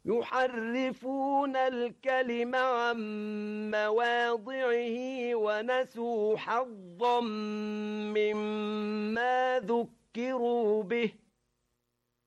يحرفون الكلم عن مواضعه ونسوا حظا مما ذكروا به